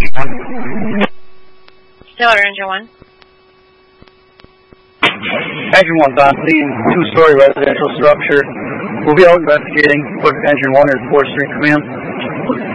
Stillwater, Engine 1. Engine 1's on scene, two-story residential structure. We'll be out investigating. Put Engine 1 in 4th Street Command.